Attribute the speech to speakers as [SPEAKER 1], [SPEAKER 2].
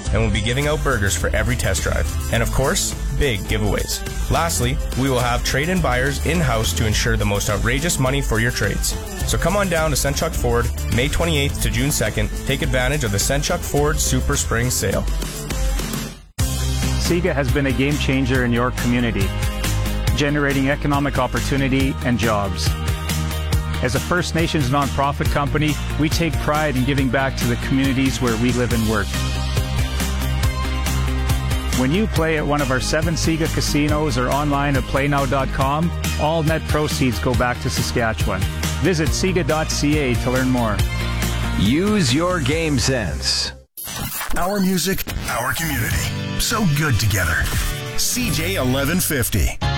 [SPEAKER 1] and we'll be giving out burgers for every test drive. And of course, big giveaways. Lastly, we will have trade-in buyers in-house to ensure the most outrageous money for your trades. So come on down to Senchuk Ford, May 28th to June 2nd. Take advantage of the Senchuk Ford Super Spring Sale.
[SPEAKER 2] SIGA has been a game changer in your community, generating economic opportunity and jobs. As a First Nations nonprofit company, we take pride in giving back to the communities where we live and work. When you play at one of our 7 SIGA casinos or online at playnow.com, all net proceeds go back to Saskatchewan. Visit SIGA.ca to learn more.
[SPEAKER 3] Use your game sense.
[SPEAKER 4] Our music, our community. So good together. CJ 1150.